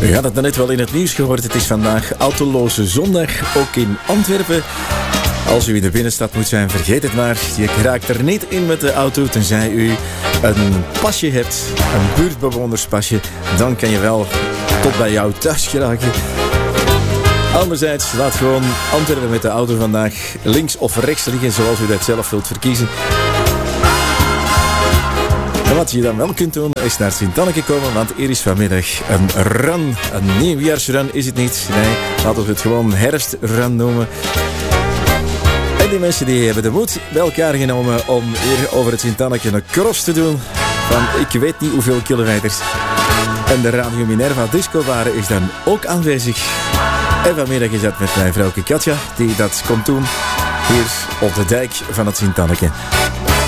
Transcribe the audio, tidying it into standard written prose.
U had het net wel in het nieuws gehoord. Het is vandaag autoloze zondag, ook in Antwerpen. Als u in de binnenstad moet zijn, vergeet het maar. Je raakt er niet in met de auto, tenzij u een pasje hebt, een buurtbewonerspasje. Dan kan je wel tot bij jou thuis geraken. Anderzijds, laat gewoon Antwerpen met de auto vandaag links of rechts liggen, zoals u dat zelf wilt verkiezen. En wat je dan wel kunt doen, is naar Sint-Anneke komen, want hier is vanmiddag een run. Een nieuwjaarsrun is het niet. Nee, laten we het gewoon herfstrun noemen. En die mensen die hebben de moed bij elkaar genomen om hier over het Sint-Anneke een cross te doen van ik weet niet hoeveel kilometers. En de Radio Minerva Discobar is dan ook aanwezig. En vanmiddag is dat met mijn vrouwke Katja, die dat komt doen hier op de dijk van het Sint-Anneke.